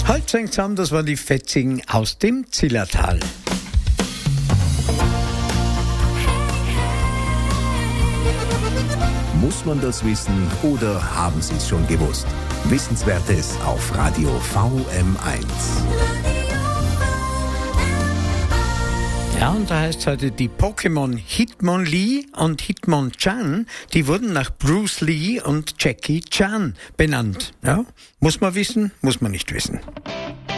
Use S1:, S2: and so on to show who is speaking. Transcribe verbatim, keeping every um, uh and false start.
S1: Halt zusammen, das waren die Fetzigen aus dem Zillertal.
S2: Muss man das wissen oder haben Sie es schon gewusst? Wissenswertes auf Radio V M eins.
S1: Ja, und da heißt es heute, die Pokémon Hitmonlee und Hitmonchan, die wurden nach Bruce Lee und Jackie Chan benannt. Ja, muss man wissen, muss man nicht wissen.